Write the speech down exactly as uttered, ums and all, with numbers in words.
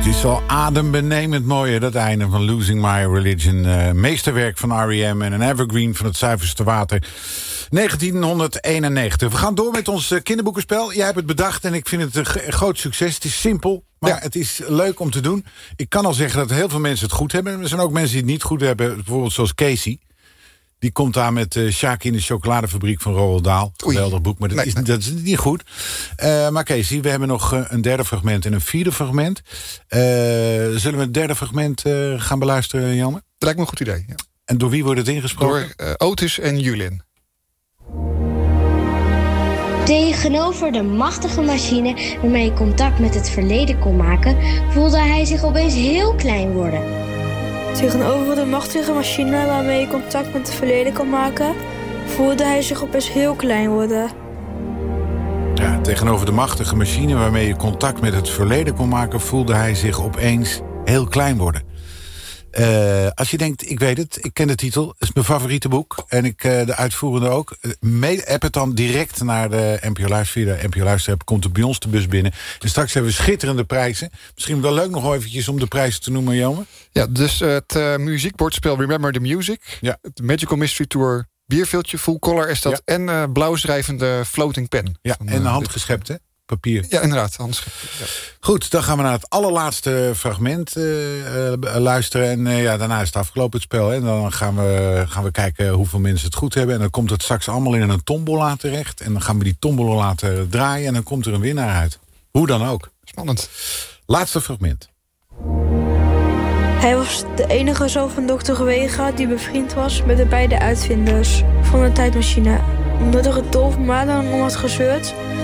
Het is al adembenemend mooi, hè, dat einde van Losing My Religion. Uh, meesterwerk van R E M en een evergreen van het zuiverste water. negentienhonderdeenennegentig. We gaan door met ons uh, kinderboekenspel. Jij hebt het bedacht en ik vind het een g- groot succes. Het is simpel, maar ja. Het is leuk om te doen. Ik kan al zeggen dat heel veel mensen het goed hebben. Er zijn ook mensen die het niet goed hebben. Bijvoorbeeld zoals Casey. Die komt daar met uh, Sjaak in de chocoladefabriek van Roald Dahl. Geweldig boek, maar dat, nee, is, nee. dat is niet goed. Uh, maar Casey, we hebben nog uh, een derde fragment en een vierde fragment. Uh, zullen we het derde fragment uh, gaan beluisteren, Janne? Dat lijkt me een goed idee, ja. En door wie wordt het ingesproken? Door uh, Otis en Julien. Tegenover de machtige machine waarmee hij contact met het verleden kon maken, voelde hij zich opeens heel klein worden. Tegenover de machtige machine waarmee je contact met het verleden kan maken, voelde hij zich opeens heel klein worden. Ja, tegenover de machtige machine waarmee je contact met het verleden kon maken, voelde hij zich opeens heel klein worden. Uh, als je denkt, ik weet het, ik ken de titel, het is mijn favoriete boek. En ik uh, de uitvoerende ook. Uh, app het dan direct naar de N P O Luister. Via de N P O Luister app komt de bij ons de bus binnen. En straks hebben we schitterende prijzen. Misschien wel leuk nog eventjes om de prijzen te noemen, Jomen. Ja, dus het uh, muziekbordspel Remember the Music. Ja. Het Magical Mystery Tour bierveeltje, Full Color is dat. Ja. En uh, blauwschrijvende floating pen. Ja, van, en uh, handgeschept, hè? Papier. Ja, inderdaad. Handschrift. Ja. Goed, dan gaan we naar het allerlaatste fragment uh, uh, luisteren. En uh, ja, daarna is het afgelopen, het spel. Hè. En dan gaan we, gaan we kijken hoeveel mensen het goed hebben. En dan komt het straks allemaal in een tombola terecht. En dan gaan we die tombola laten draaien. En dan komt er een winnaar uit. Hoe dan ook. Spannend. Laatste fragment. Hij was de enige zoon van dokter Gewega die bevriend was met de beide uitvinders van de tijdmachine. Omdat er het dolf maandenlang om had gezeurd,